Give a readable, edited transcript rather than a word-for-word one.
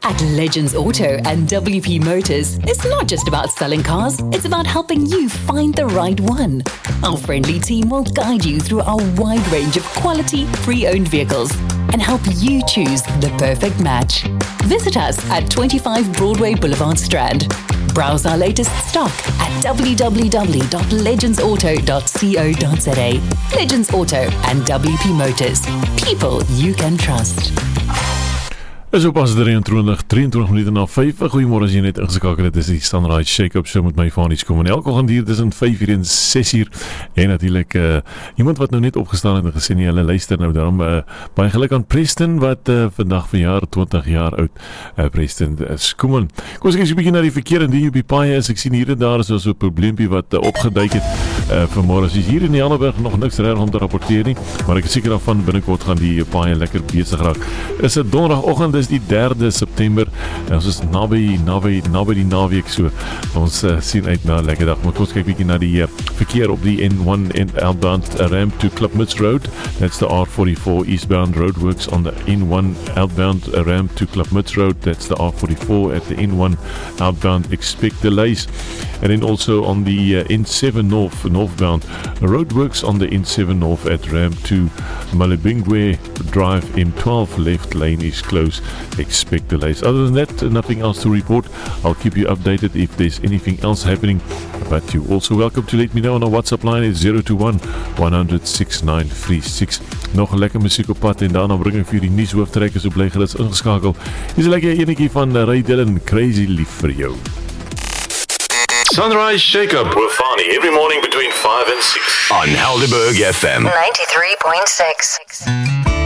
At Legends Auto and WP Motors, it's not just about selling cars, it's about helping you find the right one. Our friendly team will guide you through our wide range of quality, pre-owned vehicles and help you choose the perfect match. Visit us at 25 Broadway Boulevard, Strand. Browse our latest stock at www.legendsauto.co.za. Legends Auto and WP Motors. People you can trust. Is op as 23 minute na 5. Goeiemôre as jy net ingeskakel het. Dis die Sunrise Shake-up show met my Fanie kom en elke gaan hier tussen 5:00 en 6:00 en natuurlik iemand wat nou net opgestaan het en gesê nee, hulle luister nou daarom baie geluk aan Preston wat vandag verjaar 20 jaar oud. Preston kom aan. Kom ons kyk 'n bietjie na die verkeer in die UB Paai is. Ek sien hier en daar is so 'n probleempie wat opgeduik het vanmôre. Is hier in die Helderberg nog niks reg om te rapporteer nie, maar ek is seker daarvan binnekort gaan die paai lekker besig raak. Is dit donderdagoggend, dis die 3de September. Ons is naby die naweek so. Ons sien uit na 'n lekker dag. Maar ons kyk bietjie na die verkeer op die N1 en outbound ramp to Klipmuts Road. That's the R44 eastbound roadworks on the N1 outbound ramp to Klipmuts Road. That's the R44 at the N1 outbound. Expect delays. And then also on the N7 northbound roadworks on the N7 north at ramp to Malibingwe Drive. M12 left lane is closed. Expect delays. Other than that, nothing else to report. I'll keep you updated if there's anything else happening. But you're also welcome to let me know on our WhatsApp line. It's 021-100-6936. Nog 'n lekker musiek op pad en daarna bring ek vir die nuushoofdtrekkers op bly gerus ingeskakel. Dis 'n lekker enetjie van Ray Dillon, Crazy Lief vir jou. Sunrise Shake-up with Fanie every morning between 5 and 6 on Helderberg FM 93.6.